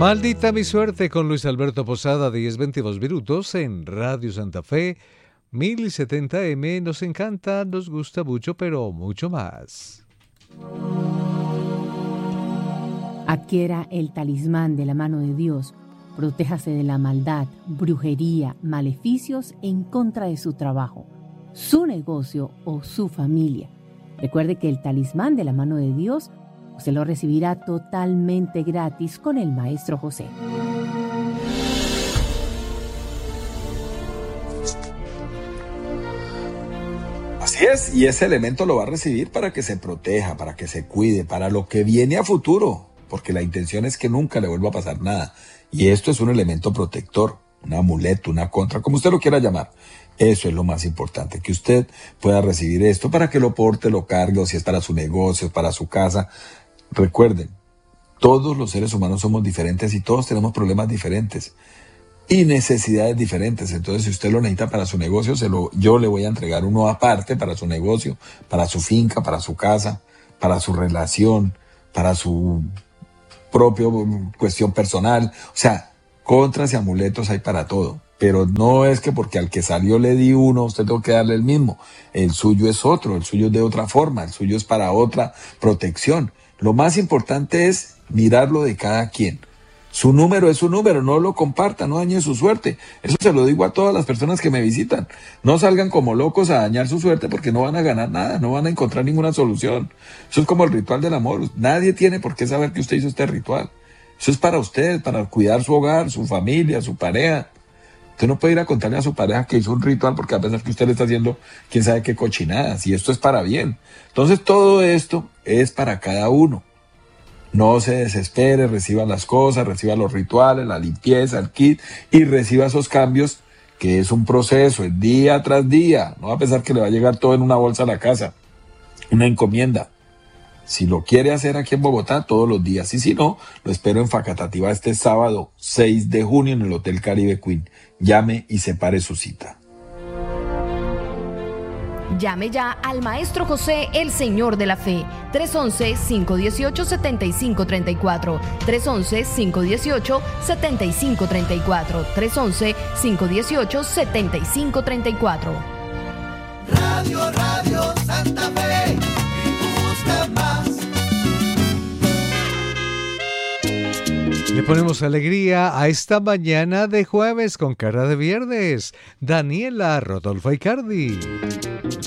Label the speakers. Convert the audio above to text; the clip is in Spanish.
Speaker 1: Maldita mi suerte con Luis Alberto Posada, 10:22 minutos en Radio Santa Fe, 1070M. Nos encanta, nos gusta mucho, pero mucho más.
Speaker 2: Adquiera el talismán de la mano de Dios. Protéjase de la maldad, brujería, maleficios en contra de su trabajo, su negocio o su familia. Recuerde que el talismán de la mano de Dios se lo recibirá totalmente gratis con el Maestro José.
Speaker 3: Así es, y ese elemento lo va a recibir para que se proteja, para que se cuide, para lo que viene a futuro, porque la intención es que nunca le vuelva a pasar nada. Y esto es un elemento protector, un amuleto, una contra, como usted lo quiera llamar. Eso es lo más importante, que usted pueda recibir esto para que lo porte, lo cargue, o si es para su negocio, para su casa. Recuerden, todos los seres humanos somos diferentes y todos tenemos problemas diferentes y necesidades diferentes. Entonces, si usted lo necesita para su negocio, yo le voy a entregar uno aparte para su negocio, para su finca, para su casa, para su relación, para su propia cuestión personal. O sea, contras y amuletos hay para todo. Pero no es que porque al que salió le di uno, usted tenga que darle el mismo. El suyo es otro, el suyo es de otra forma, el suyo es para otra protección. Lo más importante es mirarlo de cada quien. Su número es su número, no lo comparta, no dañe su suerte. Eso se lo digo a todas las personas que me visitan. No salgan como locos a dañar su suerte porque no van a ganar nada, no van a encontrar ninguna solución. Eso es como el ritual del amor. Nadie tiene por qué saber que usted hizo este ritual. Eso es para usted, para cuidar su hogar, su familia, su pareja. Usted no puede ir a contarle a su pareja que hizo un ritual porque a pesar que usted le está haciendo quién sabe qué cochinadas, y esto es para bien. Entonces todo esto es para cada uno. No se desespere, reciba las cosas, reciba los rituales, la limpieza, el kit, y reciba esos cambios, que es un proceso, es día tras día. No va a pensar que le va a llegar todo en una bolsa a la casa, una encomienda. Si lo quiere hacer aquí en Bogotá, todos los días. Y si no, lo espero en Facatativá este sábado 6 de junio en el Hotel Caribe Queen. Llame y separe su cita.
Speaker 4: Llame ya al Maestro José, el Señor de la Fe. 311-518-7534. 311-518-7534. 311-518-7534.
Speaker 5: Radio Santa Fe. Más.
Speaker 1: Le ponemos alegría a esta mañana de jueves con cara de viernes. Daniela Rodolfo Icardi.